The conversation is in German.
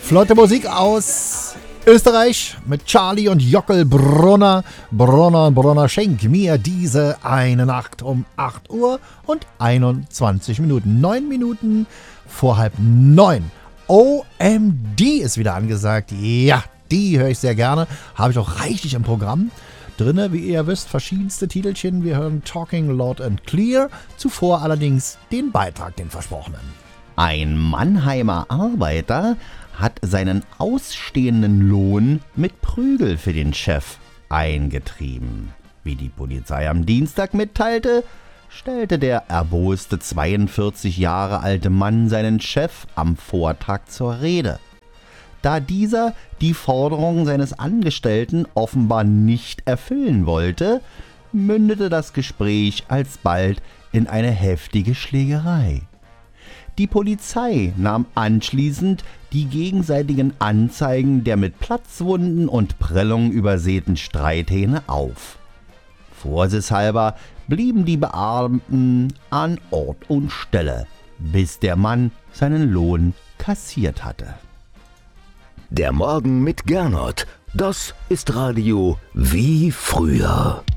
Flotte Musik aus Österreich mit Charlie und Jockel Brunner. Brunner, schenk mir diese eine Nacht um 8 Uhr und 21 Minuten. 9 Minuten vor 8:30. OMD ist wieder angesagt. Ja, die höre ich sehr gerne. Habe ich auch reichlich im Programm drinne, wie ihr wisst, verschiedenste Titelchen. Wir hören Talking Loud and Clear. Zuvor allerdings den Beitrag, den versprochenen. Ein Mannheimer Arbeiter hat seinen ausstehenden Lohn mit Prügel für den Chef eingetrieben. Wie die Polizei am Dienstag mitteilte, stellte der erboste 42 Jahre alte Mann seinen Chef am Vortag zur Rede. Da dieser die Forderungen seines Angestellten offenbar nicht erfüllen wollte, mündete das Gespräch alsbald in eine heftige Schlägerei. Die Polizei nahm anschließend die gegenseitigen Anzeigen der mit Platzwunden und Prellungen übersäten Streithähne auf. Vorsichtshalber blieben die Beamten an Ort und Stelle, bis der Mann seinen Lohn kassiert hatte. Der Morgen mit Gernot, das ist Radio wie früher.